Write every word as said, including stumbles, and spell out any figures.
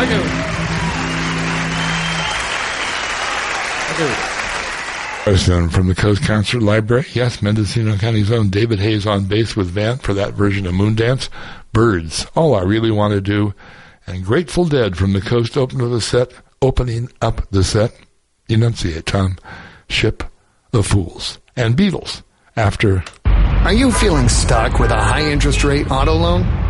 Thank you. Thank you. Question from the Coast Concert Library. Yes, Mendocino County's own David Hayes on bass with Vant for that version of Moondance. Birds, All I Really Want to Do. And Grateful Dead from the Coast open of the set, opening up the set. Enunciate, Tom. Ship of Fools. And Beatles after. Are you feeling stuck with a high interest rate auto loan?